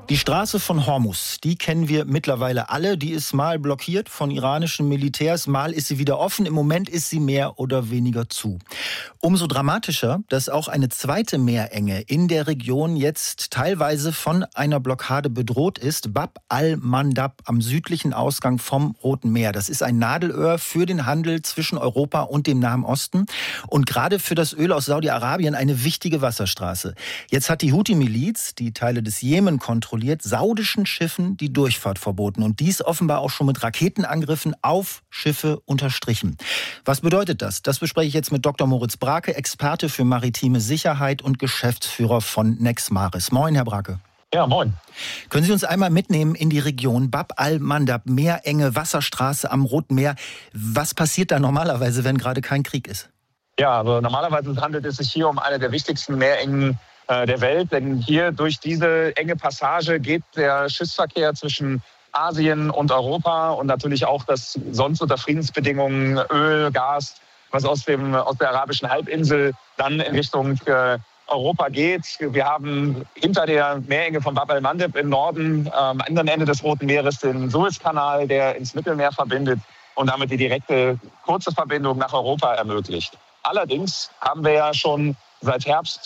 Die Straße von Hormuz, die kennen wir mittlerweile alle. Die ist mal blockiert von iranischen Militärs, mal ist sie wieder offen. Im Moment ist sie mehr oder weniger zu. Umso dramatischer, dass auch eine zweite Meerenge in der Region jetzt teilweise von einer Blockade bedroht ist. Bab al-Mandab am südlichen Ausgang vom Roten Meer. Das ist ein Nadelöhr für den Handel zwischen Europa und dem Nahen Osten und gerade für das Öl aus Saudi-Arabien eine wichtige Wasserstraße. Jetzt hat die Houthi-Miliz, die Teile des Jemen kontrolliert, saudischen Schiffen die Durchfahrt verboten und dies offenbar auch schon mit Raketenangriffen auf Schiffe unterstrichen. Was bedeutet das? Das bespreche ich jetzt mit Dr. Moritz Brake, Experte für maritime Sicherheit und Geschäftsführer von Nexmaris. Moin, Herr Brake. Ja, moin. Können Sie uns einmal mitnehmen in die Region Bab al-Mandab, Meerenge, Wasserstraße am Roten Meer? Was passiert da normalerweise, wenn gerade kein Krieg ist? Ja, also normalerweise handelt es sich hier um eine der wichtigsten Meerengen der Welt, denn hier durch diese enge Passage geht der Schiffsverkehr zwischen Asien und Europa und natürlich auch das sonst unter Friedensbedingungen Öl, Gas, was aus der arabischen Halbinsel dann in Richtung Europa geht. Wir haben hinter der Meerenge von Bab al-Mandab im Norden am anderen Ende des Roten Meeres den Suezkanal, der ins Mittelmeer verbindet und damit die direkte kurze Verbindung nach Europa ermöglicht. Allerdings haben wir ja schon seit Herbst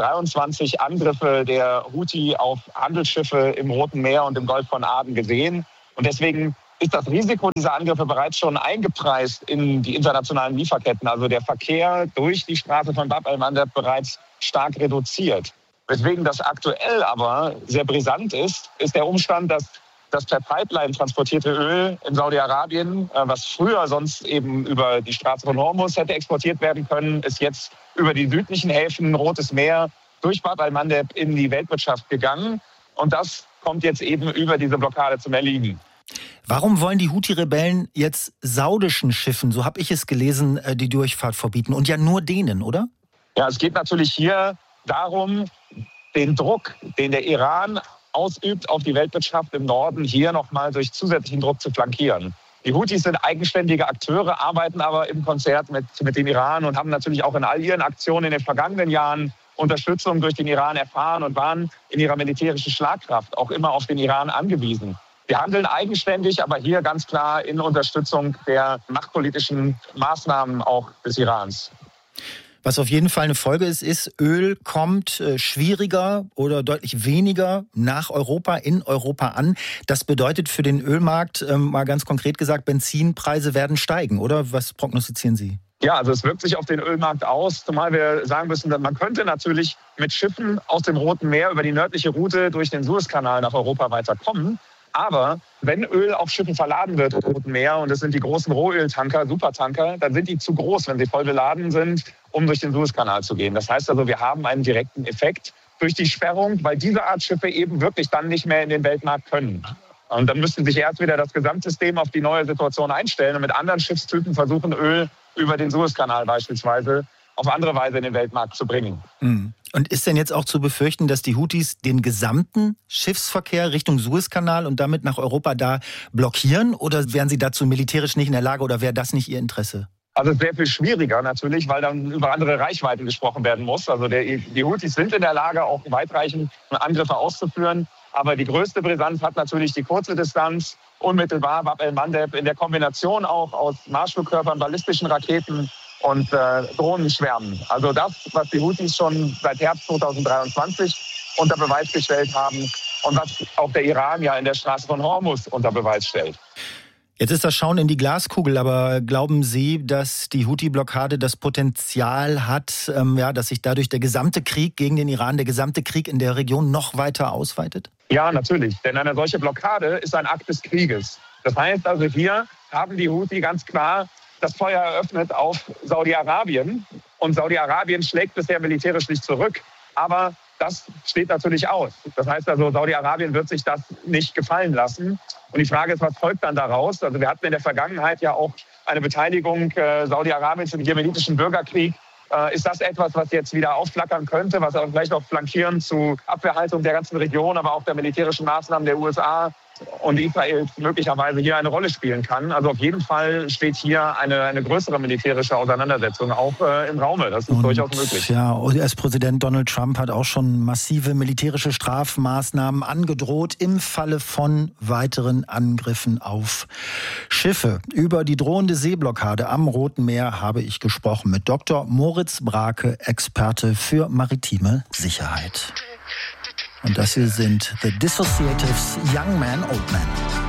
2023 Angriffe der Houthi auf Handelsschiffe im Roten Meer und im Golf von Aden gesehen. Und deswegen ist das Risiko dieser Angriffe bereits schon eingepreist in die internationalen Lieferketten. Also der Verkehr durch die Straße von Bab al-Mandab bereits stark reduziert. Weswegen das aktuell aber sehr brisant ist, ist der Umstand, dass das per Pipeline transportierte Öl in Saudi-Arabien, was früher sonst eben über die Straße von Hormuz hätte exportiert werden können, ist jetzt über die südlichen Häfen, Rotes Meer, durch Bab al-Mandab in die Weltwirtschaft gegangen. Und das kommt jetzt eben über diese Blockade zum Erliegen. Warum wollen die Houthi-Rebellen jetzt saudischen Schiffen, so habe ich es gelesen, die Durchfahrt verbieten? Und ja nur denen, oder? Ja, es geht natürlich hier darum, den Druck, den der Iran ausübt auf die Weltwirtschaft im Norden, hier nochmal durch zusätzlichen Druck zu flankieren. Die Houthis sind eigenständige Akteure, arbeiten aber im Konzert mit dem Iran und haben natürlich auch in all ihren Aktionen in den vergangenen Jahren Unterstützung durch den Iran erfahren und waren in ihrer militärischen Schlagkraft auch immer auf den Iran angewiesen. Wir handeln eigenständig, aber hier ganz klar in Unterstützung der machtpolitischen Maßnahmen auch des Irans. Was auf jeden Fall eine Folge ist, Öl kommt schwieriger oder deutlich weniger nach Europa, in Europa an. Das bedeutet für den Ölmarkt, mal ganz konkret gesagt, Benzinpreise werden steigen, oder? Was prognostizieren Sie? Ja, also es wirkt sich auf den Ölmarkt aus, zumal wir sagen müssen, man könnte natürlich mit Schiffen aus dem Roten Meer über die nördliche Route durch den Suezkanal nach Europa weiterkommen. Aber wenn Öl auf Schiffen verladen wird im Roten Meer, und das sind die großen Rohöltanker, Supertanker, dann sind die zu groß, wenn sie voll beladen sind, um durch den Suezkanal zu gehen. Das heißt also, wir haben einen direkten Effekt durch die Sperrung, weil diese Art Schiffe eben wirklich dann nicht mehr in den Weltmarkt können. Und dann müsste sich erst wieder das Gesamtsystem auf die neue Situation einstellen und mit anderen Schiffstypen versuchen, Öl über den Suezkanal beispielsweise auf andere Weise in den Weltmarkt zu bringen. Und ist denn jetzt auch zu befürchten, dass die Houthis den gesamten Schiffsverkehr Richtung Suezkanal und damit nach Europa da blockieren? Oder wären sie dazu militärisch nicht in der Lage oder wäre das nicht ihr Interesse? Also es ist sehr viel schwieriger natürlich, weil dann über andere Reichweiten gesprochen werden muss. Also die Houthis sind in der Lage, auch weitreichend Angriffe auszuführen. Aber die größte Brisanz hat natürlich die kurze Distanz, unmittelbar Bab al-Mandab, in der Kombination auch aus Marschflugkörpern, ballistischen Raketen und Drohnenschwärmen. Also das, was die Houthis schon seit Herbst 2023 unter Beweis gestellt haben und was auch der Iran ja in der Straße von Hormuz unter Beweis stellt. Jetzt ist das Schauen in die Glaskugel, aber glauben Sie, dass die Houthi-Blockade das Potenzial hat, dass sich dadurch der gesamte Krieg gegen den Iran, der gesamte Krieg in der Region noch weiter ausweitet? Ja, natürlich. Denn eine solche Blockade ist ein Akt des Krieges. Das heißt also, hier haben die Houthi ganz klar das Feuer eröffnet auf Saudi-Arabien. Und Saudi-Arabien schlägt bisher militärisch nicht zurück. Aber das steht natürlich aus. Das heißt also, Saudi-Arabien wird sich das nicht gefallen lassen. Und die Frage ist, was folgt dann daraus? Also wir hatten in der Vergangenheit ja auch eine Beteiligung Saudi-Arabiens im jemenitischen Bürgerkrieg. Ist das etwas, was jetzt wieder aufflackern könnte, was auch vielleicht auch flankierend zu Abwehrhaltung der ganzen Region, aber auch der militärischen Maßnahmen der USA und Israel möglicherweise hier eine Rolle spielen kann. Also auf jeden Fall steht hier eine größere militärische Auseinandersetzung auch im Raume. Das ist durchaus möglich. Ja, US-Präsident Donald Trump hat auch schon massive militärische Strafmaßnahmen angedroht im Falle von weiteren Angriffen auf Schiffe. Über die drohende Seeblockade am Roten Meer habe ich gesprochen mit Dr. Moritz Brake, Experte für maritime Sicherheit. Und das hier sind The Dissociatives, Young Man, Old Man.